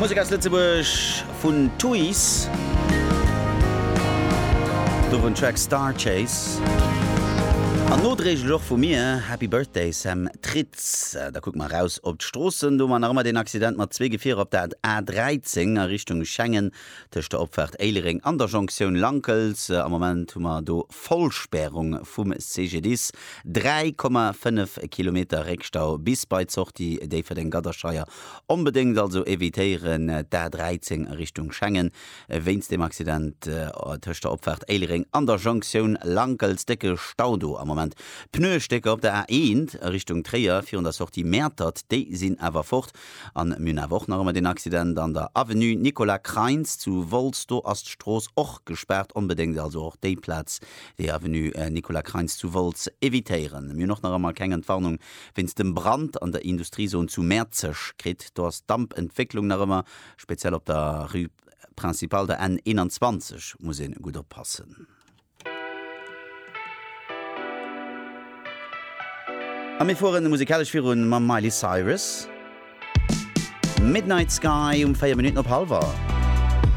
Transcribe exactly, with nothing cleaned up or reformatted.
Musik aus Lützeburg von Tuis. Du von Track Star Chase. An Notregel Loch vu mir Happy Birthday Sam Tritz. Da guck mal raus op d'Strossen, du man immer den Accident mat zwei Gefähr op der A dreizehn Richtung Schengen tech der Opfahrt Eilering an der Jonction Lankels. Am moment hummer do Vollsperrung vum C G Ds. drei Komma fünf Kilometer Reckstau bis bei Zochti déi fir den Gadderscheier. Unbedingt also evitéieren der dreizehn Richtung Schengen. Wennns dem Accident tech der Opfahrt Eilering an der Jonction Lankels decke Staudo am Moment. Pneustecker op der A eins Richtung Träer fir das auch die Mätert, déi sinn awer fort an Müner woch noch den Accident an der Avenue Nicolas Kreins zu Wolsto Aststroß och gesperrt, unbedingt also auch déi Platz die Avenue äh, Nicolas Kreins zu Wolz evitéieren. Mir noch noch einmal keng Entwarnung, wenns dem Brand an der Industriezone zu Merzech krit, do hast Dampentwicklung noch immer, speziell op der Rue Principal der N einundzwanzig muss ihn gut oppassen. Am mir vor musikalisch Führung ma Miley Cyrus. Midnight Sky um vier Minuten op halber.